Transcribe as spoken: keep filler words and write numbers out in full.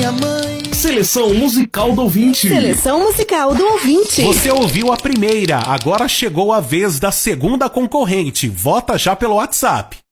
minha mãe. Seleção musical do ouvinte. Seleção musical do ouvinte. Você ouviu a primeira, agora chegou a vez da segunda concorrente. Vota já pelo WhatsApp.